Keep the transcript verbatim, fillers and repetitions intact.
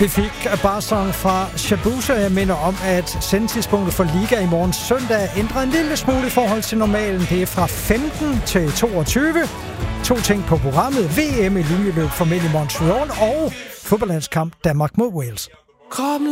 Vi fik Barsong fra Shabusa. Jeg minder om, at sendetidspunktet for Liga i morgen søndag ændrer en lille smule i forhold til normalen. Det er fra femten til toogtyve. To ting på programmet. V M i linjeløb for mænd i Montreal og fodboldlandskamp Danmark mod Wales.